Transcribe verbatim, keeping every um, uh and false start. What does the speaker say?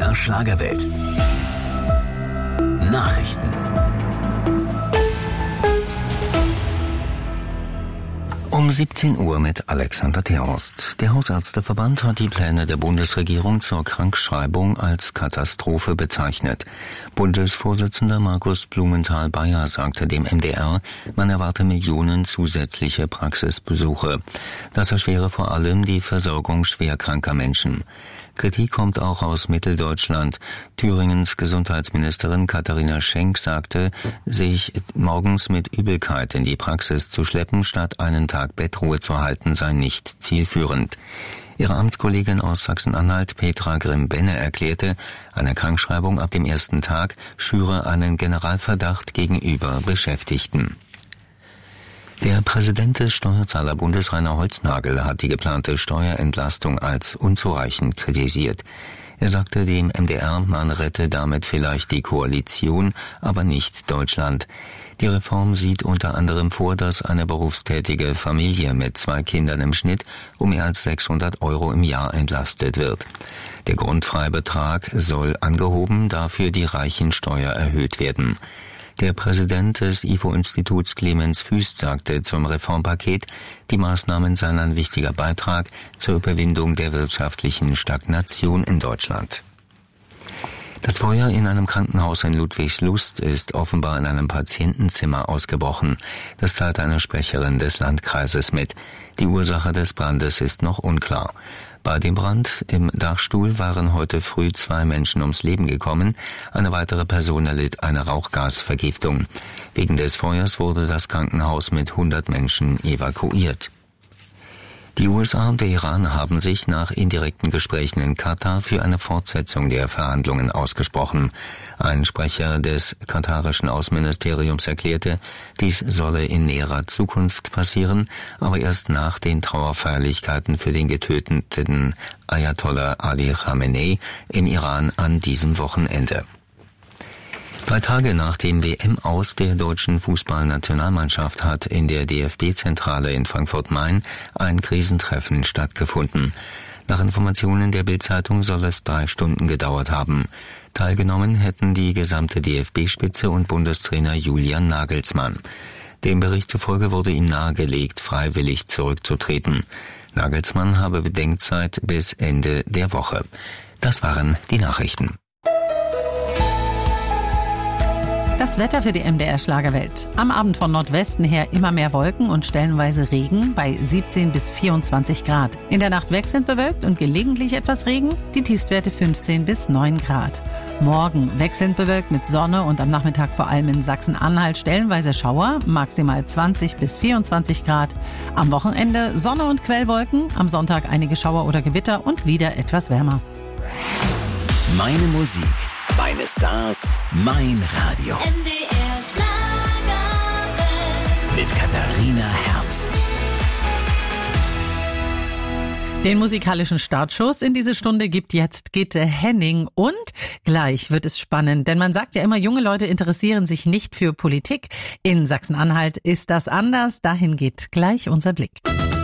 R Schlagerwelt. Nachrichten. Um siebzehn Uhr mit Alexander Terhorst. Der Hausärzteverband hat die Pläne der Bundesregierung zur Krankschreibung als Katastrophe bezeichnet. Bundesvorsitzender Markus Blumenthal-Beyer sagte dem M D R, man erwarte Millionen zusätzliche Praxisbesuche. Das erschwere vor allem die Versorgung schwerkranker Menschen. Kritik kommt auch aus Mitteldeutschland. Thüringens Gesundheitsministerin Katharina Schenk sagte, sich morgens mit Übelkeit in die Praxis zu schleppen, statt einen Tag Bettruhe zu halten, sei nicht zielführend. Ihre Amtskollegin aus Sachsen-Anhalt, Petra Grimm-Benne, erklärte, eine Krankschreibung ab dem ersten Tag schüre einen Generalverdacht gegenüber Beschäftigten. Der Präsident des Steuerzahlerbundes Rainer Holznagel hat die geplante Steuerentlastung als unzureichend kritisiert. Er sagte dem M D R, man rette damit vielleicht die Koalition, aber nicht Deutschland. Die Reform sieht unter anderem vor, dass eine berufstätige Familie mit zwei Kindern im Schnitt um mehr als sechshundert Euro im Jahr entlastet wird. Der Grundfreibetrag soll angehoben, dafür die Reichensteuer erhöht werden. Der Präsident des I F O-Instituts Clemens Fuest sagte zum Reformpaket, die Maßnahmen seien ein wichtiger Beitrag zur Überwindung der wirtschaftlichen Stagnation in Deutschland. Das Feuer in einem Krankenhaus in Ludwigslust ist offenbar in einem Patientenzimmer ausgebrochen. Das teilte eine Sprecherin des Landkreises mit. Die Ursache des Brandes ist noch unklar. Bei dem Brand im Dachstuhl waren heute früh zwei Menschen ums Leben gekommen. Eine weitere Person erlitt eine Rauchgasvergiftung. Wegen des Feuers wurde das Krankenhaus mit hundert Menschen evakuiert. Die U S A und der Iran haben sich nach indirekten Gesprächen in Katar für eine Fortsetzung der Verhandlungen ausgesprochen. Ein Sprecher des katarischen Außenministeriums erklärte, dies solle in näherer Zukunft passieren, aber erst nach den Trauerfeierlichkeiten für den getöteten Ayatollah Ali Khamenei im Iran an diesem Wochenende. Drei Tage nach dem W M-Aus der deutschen Fußballnationalmannschaft hat in der D F B-Zentrale in Frankfurt-Main ein Krisentreffen stattgefunden. Nach Informationen der Bild-Zeitung soll es drei Stunden gedauert haben. Teilgenommen hätten die gesamte D F B-Spitze und Bundestrainer Julian Nagelsmann. Dem Bericht zufolge wurde ihm nahegelegt, freiwillig zurückzutreten. Nagelsmann habe Bedenkzeit bis Ende der Woche. Das waren die Nachrichten. Das Wetter für die M D R Schlagerwelt. Am Abend von Nordwesten her immer mehr Wolken und stellenweise Regen bei siebzehn bis vierundzwanzig Grad. In der Nacht wechselnd bewölkt und gelegentlich etwas Regen, die Tiefstwerte fünfzehn bis neun Grad. Morgen wechselnd bewölkt mit Sonne und am Nachmittag vor allem in Sachsen-Anhalt stellenweise Schauer, maximal zwanzig bis vierundzwanzig Grad. Am Wochenende Sonne und Quellwolken, am Sonntag einige Schauer oder Gewitter und wieder etwas wärmer. Meine Musik, meine Stars, mein Radio. M D R Schlagerwelt. Mit Katharina Herz. Den musikalischen Startschuss in diese Stunde gibt jetzt Gitte Henning und gleich wird es spannend, denn man sagt ja immer, junge Leute interessieren sich nicht für Politik. In Sachsen-Anhalt ist das anders, dahin geht gleich unser Blick.